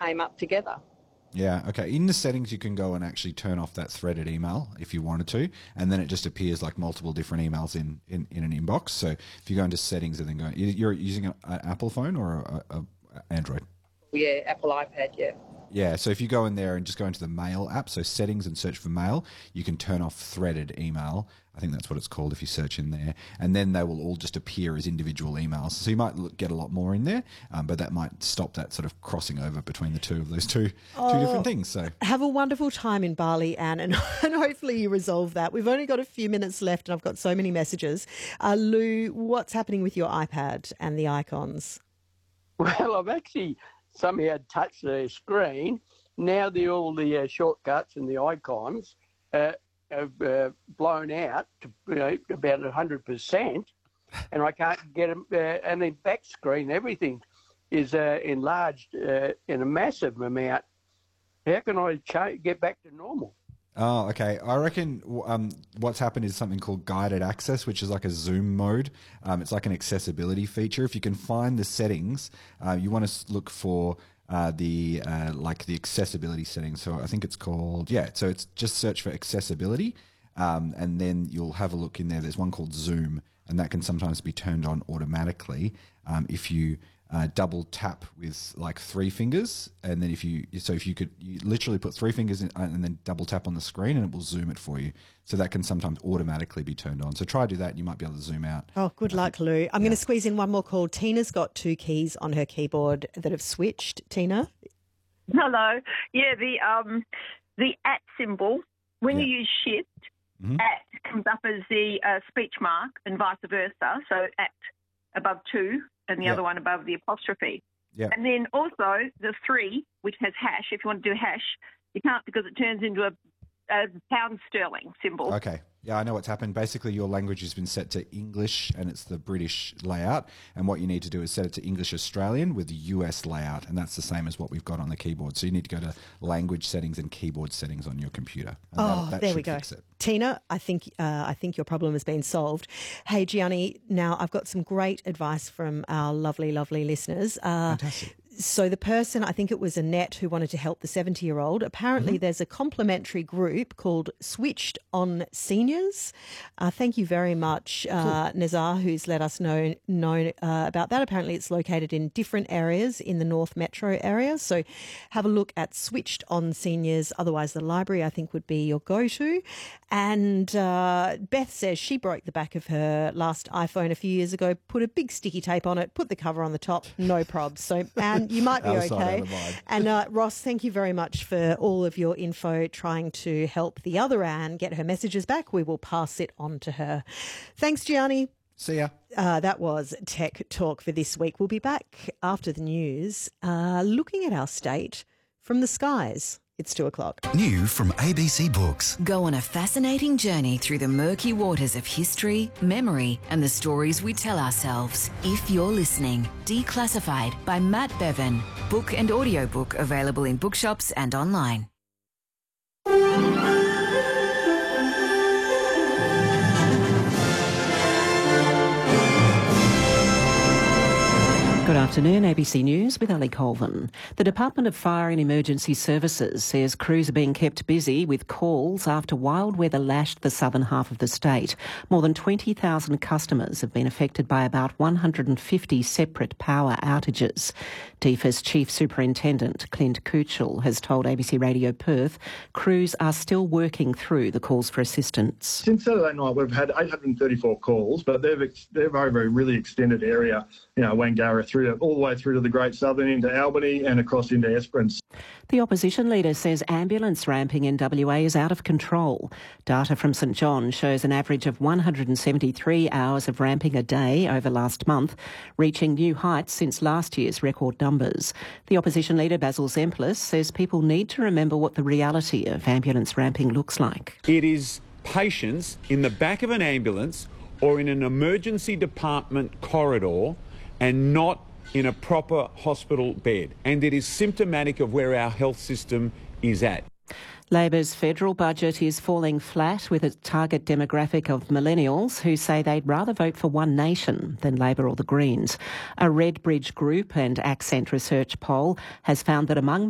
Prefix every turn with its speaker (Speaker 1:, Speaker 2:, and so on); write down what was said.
Speaker 1: came up together.
Speaker 2: Yeah, okay. In the settings, you can go and actually turn off that threaded email if you wanted to, and then it just appears like multiple different emails in an inbox. So if you go into settings and then go, you're using an Apple phone or a Android?
Speaker 1: Yeah, Apple iPad, yeah.
Speaker 2: Yeah, so if you go in there and just go into the Mail app, so settings and search for Mail, you can turn off threaded email. I think that's what it's called if you search in there. And then they will all just appear as individual emails. So you might get a lot more in there, but that might stop that sort of crossing over between the two of those two different things. So
Speaker 3: have a wonderful time in Bali, Anne, and hopefully you resolve that. We've only got a few minutes left and I've got so many messages. Lou, what's happening with your iPad and the icons?
Speaker 4: Well, I've actually somehow touched the screen. Now all the shortcuts and the icons have blown out to about 100%, and I can't get them. And the back screen, everything is enlarged in a massive amount. How can I get back to normal?
Speaker 2: Oh, okay. I reckon what's happened is something called guided access, which is like a zoom mode. It's like an accessibility feature. If you can find the settings, you want to look for the accessibility settings. So I think it's called, so it's just search for accessibility, and then you'll have a look in there. There's one called Zoom, and that can sometimes be turned on automatically if you double tap with like 3 fingers, and then if you literally put 3 fingers in and then double tap on the screen, and it will zoom it for you. So that can sometimes automatically be turned on. So try do that, and you might be able to zoom out.
Speaker 3: Oh, good luck, Lou. I'm going to squeeze in one more call. Tina's got 2 keys on her keyboard that have switched. Tina?
Speaker 5: Hello. Yeah, the @ symbol, when you use shift, @ comes up as the speech mark and vice versa. So @ above 2 and the other one above the apostrophe.
Speaker 2: Yeah.
Speaker 5: And then also the 3, which has hash. If you want to do hash, you can't because it turns into a pound sterling symbol.
Speaker 2: Okay. Yeah, I know what's happened. Basically, your language has been set to English, and it's the British layout. And what you need to do is set it to English Australian with the US layout, and that's the same as what we've got on the keyboard. So you need to go to language settings and keyboard settings on your computer. And that
Speaker 3: there we go.
Speaker 2: Fix it.
Speaker 3: Tina, I think your problem has been solved. Hey, Gianni, now I've got some great advice from our lovely, lovely listeners.
Speaker 2: Fantastic.
Speaker 3: So the person, I think it was Annette, who wanted to help the 70-year-old. Apparently there's a complimentary group called Switched On Seniors. Thank you very much, Nazar, who's let us know about that. Apparently it's located in different areas in the North Metro area. So have a look at Switched On Seniors. Otherwise, the library, I think, would be your go-to. And Beth says she broke the back of her last iPhone a few years ago, put a big sticky tape on it, put the cover on the top, no probs. So, and you might be okay. And Ross, thank you very much for all of your info trying to help the other Anne get her messages back. We will pass it on to her. Thanks, Gianni.
Speaker 2: See ya.
Speaker 3: That was Tech Talk for this week. We'll be back after the news looking at our state from the skies. It's 2:00.
Speaker 6: New from ABC Books.
Speaker 7: Go on a fascinating journey through the murky waters of history, memory, and the stories we tell ourselves. If you're listening, Declassified by Matt Bevan. Book and audiobook available in bookshops and online.
Speaker 8: Good afternoon, ABC News with Ali Colvin. The Department of Fire and Emergency Services says crews are being kept busy with calls after wild weather lashed the southern half of the state. More than 20,000 customers have been affected by about 150 separate power outages. DEFA's Chief Superintendent Clint Coochel has told ABC Radio Perth crews are still working through the calls for assistance.
Speaker 9: Since Saturday night, we've had 834 calls, but they're over a really extended area, Wangara all the way through to the Great Southern, into Albany and across into Esperance.
Speaker 8: The opposition leader says ambulance ramping in WA is out of control. Data from St John shows an average of 173 hours of ramping a day over last month, reaching new heights since last year's record numbers. The opposition leader Basil Zemplis says people need to remember what the reality of ambulance ramping looks like.
Speaker 10: It is patients in the back of an ambulance or in an emergency department corridor and not in a proper hospital bed. And it is symptomatic of where our health system is at.
Speaker 8: Labor's federal budget is falling flat with a target demographic of millennials who say they'd rather vote for One Nation than Labor or the Greens. A Redbridge Group and Accent Research poll has found that among